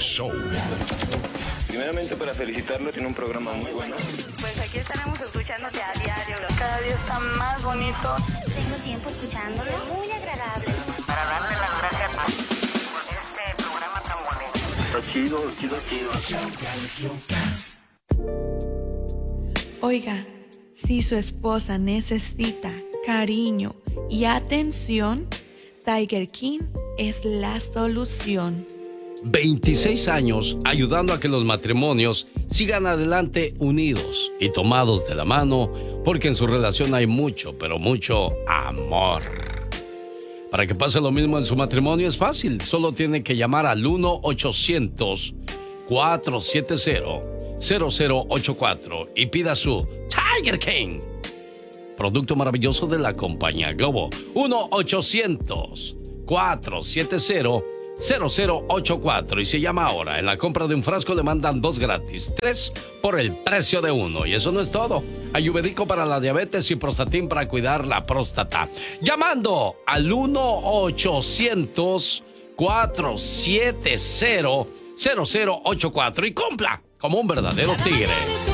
Show. Primeramente para felicitarlo, tiene un programa muy bueno. Pues aquí estaremos escuchándote a diario. Cada día está más bonito. Tengo tiempo escuchándolo. Muy agradable. Para darle las gracias por este programa tan bonito. Está chido, Oiga, si su esposa necesita cariño y atención, Tiger King es la solución. 26 años ayudando a que los matrimonios sigan adelante unidos y tomados de la mano, porque en su relación hay mucho, pero mucho amor. Para que pase lo mismo en su matrimonio es fácil, solo tiene que llamar al 1-800-470-0084 y pida su Tiger King, producto maravilloso de la compañía Globo. 1-800-470-0084 y se llama ahora. En la compra de un frasco le mandan 2 gratis, 3 por el precio de 1. Y eso no es todo. Ayurvédico para la diabetes y Prostatin para cuidar la próstata. Llamando al 1-800-470-0084 y cumpla como un verdadero tigre.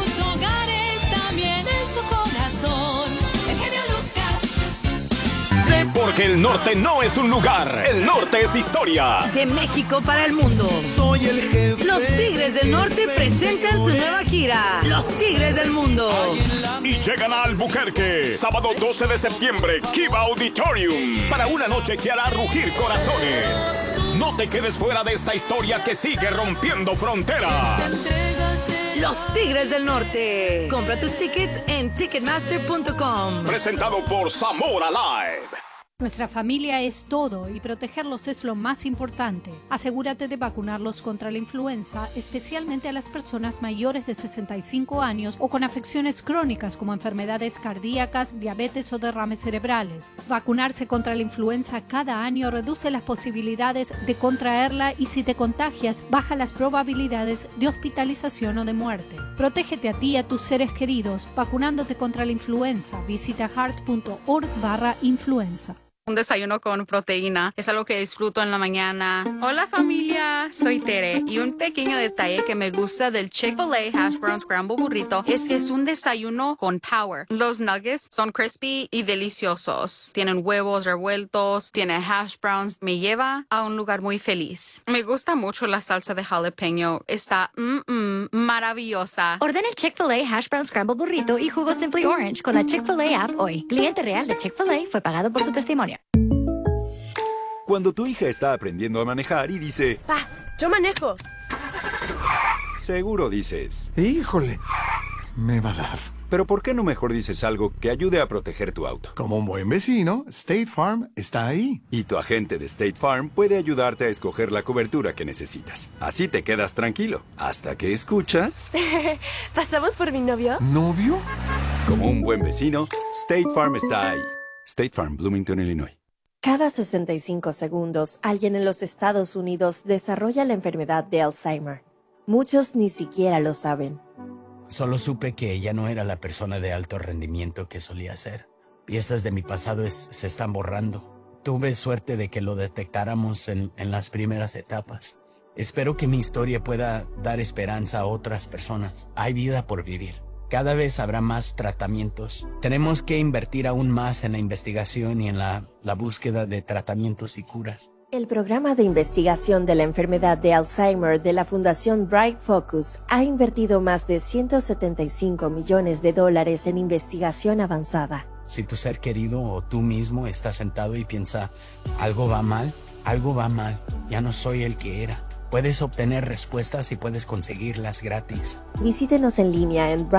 Porque el norte no es un lugar, el norte es historia. De México para el mundo. Soy el jefe. Los Tigres del Norte presentan su nueva gira, Los Tigres del Mundo. Y llegan a Albuquerque, sábado 12 de septiembre, Kiva Auditorium, para una noche que hará rugir corazones. No te quedes fuera de esta historia que sigue rompiendo fronteras. Los Tigres del Norte. Compra tus tickets en Ticketmaster.com. Presentado por Zamora Live. Nuestra familia es todo y protegerlos es lo más importante. Asegúrate de vacunarlos contra la influenza, especialmente a las personas mayores de 65 años o con afecciones crónicas como enfermedades cardíacas, diabetes o derrames cerebrales. Vacunarse contra la influenza cada año reduce las posibilidades de contraerla y si te contagias, baja las probabilidades de hospitalización o de muerte. Protégete a ti y a tus seres queridos vacunándote contra la influenza. Visita heart.org/influenza. Un desayuno con proteína es algo que disfruto en la mañana. Hola familia, soy Tere y un pequeño detalle que me gusta del Chick-fil-A Hash Brown Scramble Burrito es que es un desayuno con power. Los nuggets son crispy y deliciosos. Tienen huevos revueltos, tiene hash browns. Me lleva a un lugar muy feliz. Me gusta mucho la salsa de jalapeño. Está maravillosa. Ordena el Chick-fil-A Hash Brown Scramble Burrito y jugo Simply Orange con la Chick-fil-A app hoy. Cliente real de Chick-fil-A fue pagado por su testimonio. Cuando tu hija está aprendiendo a manejar y dice... ¡Pa, yo manejo! Seguro dices... ¡Híjole! Me va a dar. Pero ¿por qué no mejor dices algo que ayude a proteger tu auto? Como un buen vecino, State Farm está ahí. Y tu agente de State Farm puede ayudarte a escoger la cobertura que necesitas. Así te quedas tranquilo. Hasta que escuchas... ¿Pasamos por mi novio? ¿Novio? Como un buen vecino, State Farm está ahí. State Farm, Bloomington, Illinois. Cada 65 segundos, alguien en los Estados Unidos desarrolla la enfermedad de Alzheimer. Muchos ni siquiera lo saben. Solo supe que ella no era la persona de alto rendimiento que solía ser. Piezas de mi pasado se están borrando. Tuve suerte de que lo detectáramos en las primeras etapas. Espero que mi historia pueda dar esperanza a otras personas. Hay vida por vivir. Cada vez habrá más tratamientos. Tenemos que invertir aún más en la investigación y en la búsqueda de tratamientos y curas. El programa de investigación de la enfermedad de Alzheimer de la Fundación Bright Focus ha invertido más de $175 millones en investigación avanzada. Si tu ser querido o tú mismo estás sentado y piensa, algo va mal, ya no soy el que era. Puedes obtener respuestas y puedes conseguirlas gratis. Visítenos en línea en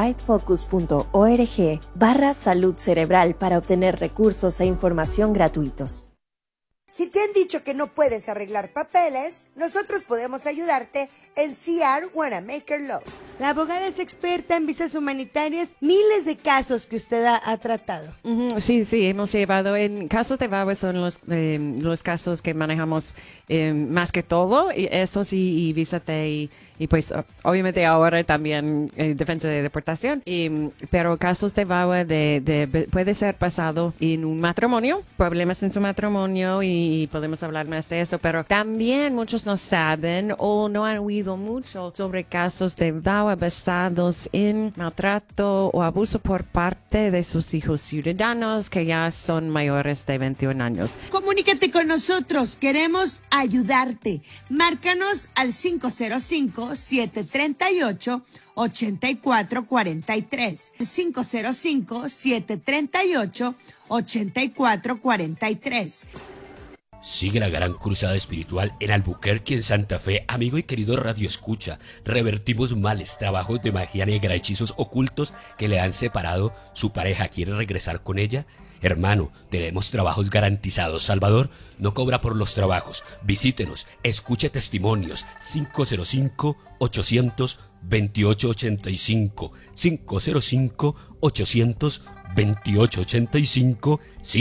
brightfocus.org/salud cerebral para obtener recursos e información gratuitos. Si te han dicho que no puedes arreglar papeles, nosotros podemos ayudarte en CR Wanamaker Law. La abogada es experta en visas humanitarias, miles de casos que usted ha tratado. Sí, hemos llevado en casos de VAWA son los casos que manejamos más que todo, y eso sí, y visa T, y pues obviamente ahora también defensa de deportación, pero casos de VAWA puede ser pasado en un matrimonio, problemas en su matrimonio y podemos hablar más de eso, pero también muchos no saben o no han oído leído mucho sobre casos de DAWA basados en maltrato o abuso por parte de sus hijos ciudadanos que ya son mayores de 21 años. Comunícate con nosotros, queremos ayudarte. Márcanos al 505-738-8443. 505-738-8443. Sigue la gran cruzada espiritual en Albuquerque, en Santa Fe. Amigo y querido Radio Escucha, revertimos males, trabajos de magia negra, hechizos ocultos que le han separado. ¿Su pareja quiere regresar con ella? Hermano, tenemos trabajos garantizados. Salvador no cobra por los trabajos. Visítenos, escuche testimonios. 505-800-2885. 505-800-2885.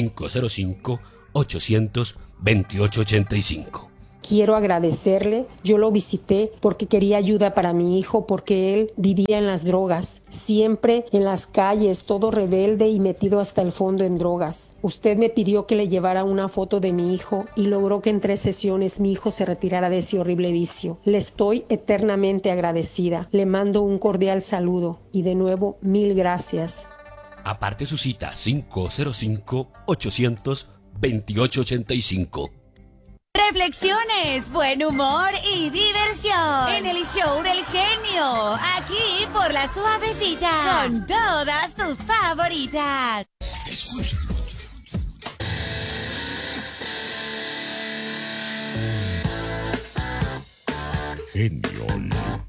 505-800-2885. Quiero agradecerle, yo lo visité porque quería ayuda para mi hijo, porque él vivía en las drogas, siempre en las calles, todo rebelde y metido hasta el fondo en drogas. Usted me pidió que le llevara una foto de mi hijo y logró que en 3 sesiones mi hijo se retirara de ese horrible vicio. Le estoy eternamente agradecida, le mando un cordial saludo y de nuevo 1000 gracias. Aparte su cita, 505-800-2885. Reflexiones, buen humor y diversión en el show del genio, aquí por La Suavecita, con todas tus favoritas. Genio Lucas.